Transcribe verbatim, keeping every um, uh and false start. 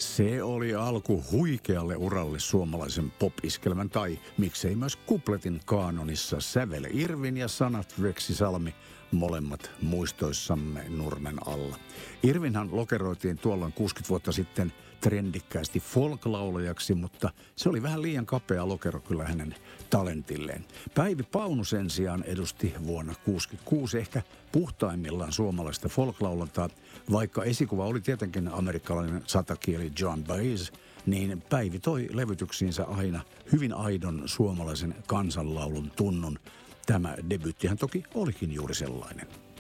Se oli alku huikealle uralle suomalaisen pop-iskelmän tai miksei myös kupletin kaanonissa sävel Irvin ja sanat Reksi Salmi, molemmat muistoissamme nurmen alla. Irvinhan lokeroitiin tuolloin kuusikymmentä vuotta sitten trendikkäästi folk-laulajaksi, mutta se oli vähän liian kapea lokero kyllä hänen talentilleen. Päivi Paunu sen sijaan edusti vuonna kuusikymmentäkuusi ehkä puhtaimmillaan suomalaista folk-laulantaa, vaikka esikuva oli tietenkin amerikkalainen satakieli John Baez, niin Päivi toi levytyksiinsä aina hyvin aidon suomalaisen kansanlaulun tunnun. Tämä debyyttihän toki olikin juuri sellainen.